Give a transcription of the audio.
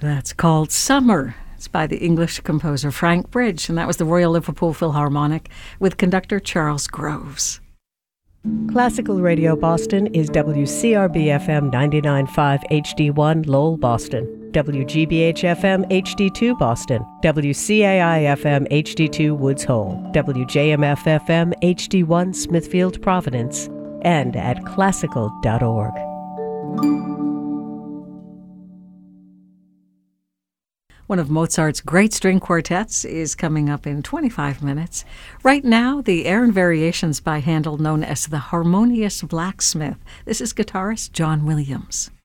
That's called Summer. It's by the English composer Frank Bridge, and that was the Royal Liverpool Philharmonic with conductor Charles Groves. Classical Radio Boston is WCRB-FM 99.5 HD1 Lowell, Boston, WGBH-FM HD2 Boston, WCAI-FM HD2 Woods Hole, WJMF-FM HD1 Smithfield, Providence, and at classical.org. One of Mozart's great string quartets is coming up in 25 minutes. Right now, the air and variations by Handel known as the Harmonious Blacksmith. This is guitarist John Williams.